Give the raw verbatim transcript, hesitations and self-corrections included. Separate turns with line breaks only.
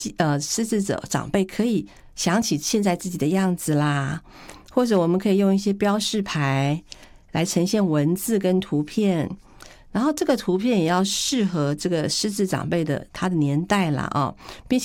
呃失智者长辈可以想起现在自己的样子啦，或者我们可以用一些标示牌来呈现文字跟图片，然后这个图片也要适合这个失智长辈的他的年代啦啊，并且